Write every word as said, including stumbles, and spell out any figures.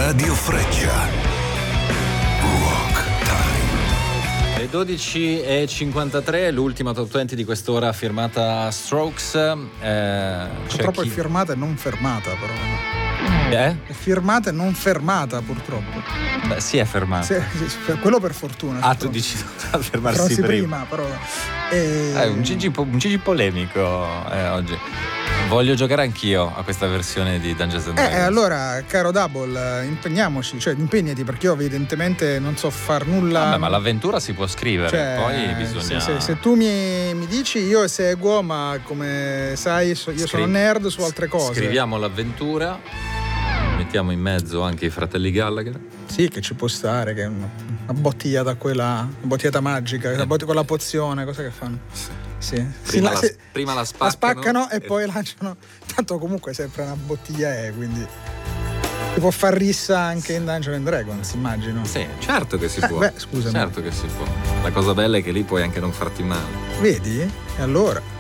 Radio Freccia. Rock Time. Le dodici e cinquantatré, l'ultima top venti di quest'ora firmata Strokes. Eh, purtroppo chi... è firmata e non fermata, però. Eh? È firmata e non fermata, purtroppo. Beh, sì, è fermata. Sì, sì, quello per fortuna. Ah, tu dici a fermarsi prima. prima. Però. E... Eh, un Gigi, un Gigi polemico eh, oggi. Voglio giocare anch'io a questa versione di Dungeons and Dragons. Eh, allora, caro Double, impegniamoci, cioè impegnati, perché io evidentemente non so far nulla. Vabbè, ma l'avventura si può scrivere, cioè, poi bisogna... Se, se, se tu mi, mi dici, io eseguo, ma come sai, so, io Scri- sono nerd su altre cose. Scriviamo l'avventura, mettiamo in mezzo anche i fratelli Gallagher. Sì, che ci può stare, che è una, una bottigliata quella, una bottigliata magica, una bottiglia con la pozione, cosa che fanno? Sì. Sì. Prima, sì, la, se, prima la spaccano, la spaccano e, e poi lanciano. Tanto comunque sempre una bottiglia è, quindi si può far rissa anche in Dungeons and Dragons, immagino. Sì, certo che si eh, può. Beh, scusami. Certo che si può. La cosa bella è che lì puoi anche non farti male. Vedi? E allora?